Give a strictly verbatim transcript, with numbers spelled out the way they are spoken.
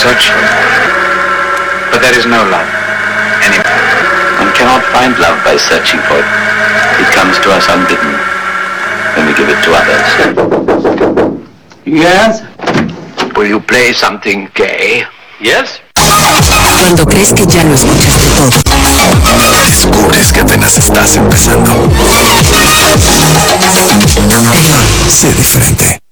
search for it. But there is no love anywhere. One cannot find love by searching for it. It comes to us unbidden when we give it to others. Yes? Will you play something gay? Yes? Cuando crees que ya lo escuchaste todo, descubres que apenas estás empezando. Sé diferente.